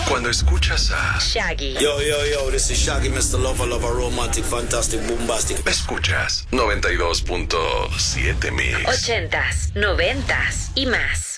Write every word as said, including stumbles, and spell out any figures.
Cuando escuchas a Shaggy. Yo, yo, yo, this is Shaggy, mister Lover, Lover, Romantic, Fantastic, Bombastic. Escuchas noventa y dos punto siete Mix. Ochentas, noventas y más.